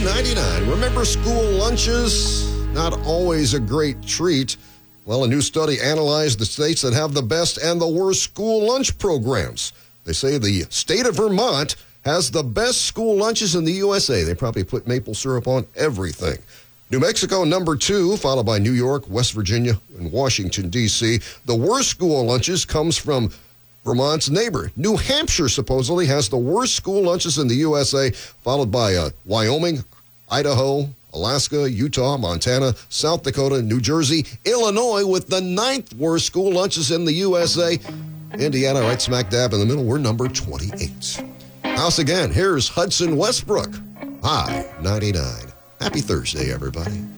99. Remember school lunches? Not always a great treat. Well, a new study analyzed the states that have the best and the worst school lunch programs. They say the state of Vermont has the best school lunches in the USA. They probably put maple syrup on everything. New Mexico, number 2, followed by New York, West Virginia, and Washington, D.C. The worst school lunches comes from Vermont's neighbor. New Hampshire supposedly has the worst school lunches in the USA, followed by Wyoming, Idaho, Alaska, Utah, Montana, South Dakota, New Jersey, Illinois with the 9th worst school lunches in the USA. Indiana, right smack dab in the middle, we're number 28. House again, here's Hudson Westbrook. High 99. Happy Thursday, everybody.